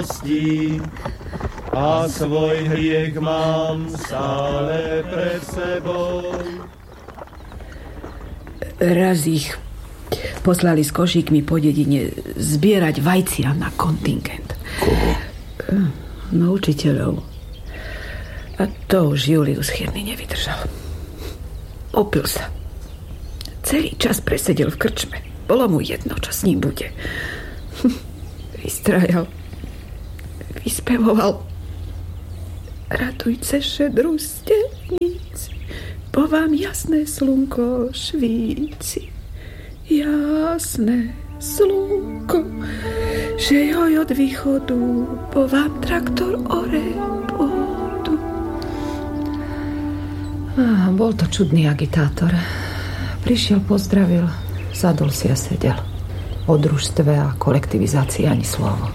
a svoj hriech mám stále pred sebou. Raz ich poslali s košíkmi po dedine zbierať vajcia na kontingent. Koho? No, učiteľov. A to už Julius Chýrny nevydržal. Opil sa. Celý čas presedel v krčme. Bolo mu jedno, čo s ním bude. Vystrajal. Vyspevoval. Radujte šedrú stenici, po vám jasné slnko švíci. Jasné slnko, že joj od východu, po vám traktor ore pôdu. Bol to čudný agitátor. Prišiel, pozdravil, sadol si a sedel. O družstve a kolektivizácii ani slovo.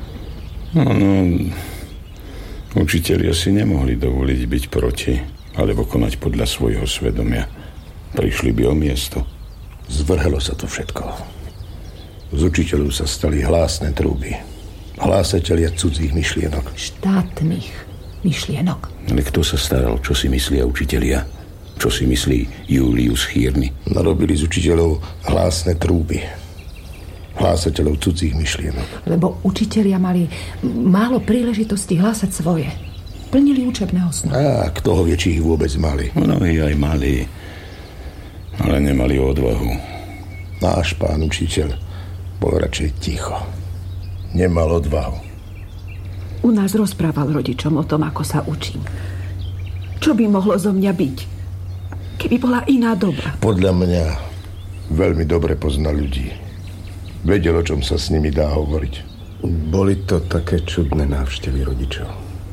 Učitelia si nemohli dovoliť byť proti, alebo konať podľa svojho svedomia. Prišli by o miesto. Zvrhlo sa to všetko. Z učiteľov sa stali hlásne trúby. Hlásatelia cudzích myšlienok. Štátnych myšlienok. Ale kto sa staral, čo si myslia učitelia? Čo si myslí Julius Chýrny? Narobili z učiteľov hlásne trúby. Hlásateľov cudzích myšlienok. Lebo učitelia mali málo príležitosti hlásať svoje. Plnili učebné osnovy. A kto ho vie, či ich vôbec mali? Mnohí aj mali, ale nemali odvahu. Náš pán učiteľ bol radšej ticho. Nemal odvahu. U nás rozprával rodičom o tom, ako sa učím. Čo by mohlo zo mňa byť, keby bola iná doba? Podľa mňa veľmi dobre pozná ľudí. Vedel, o čom sa s nimi dá hovoriť. Boli to také čudné návštevy rodičov.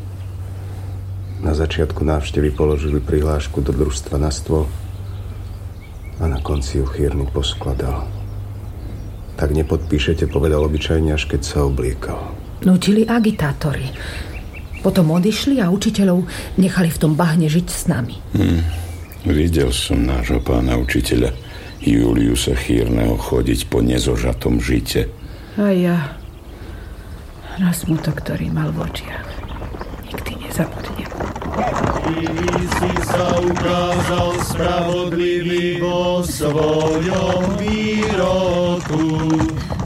Na začiatku návštevy položili prihlášku do družstva na stôl a na konci ju Chýrny poskladal. Tak nepodpíšete, povedal obyčajne, až keď sa obliekal. Nútili agitátori. Potom odišli a učiteľov nechali v tom bahne žiť s nami. Videl som nášho pána učiteľa Juliusa Chýrneho chodiť po nezožatom žite. A ja na smutok, ktorý mal v očiach, nikdy nezabudnem. Ty si sa ukázal spravodlivý vo svojom výroku.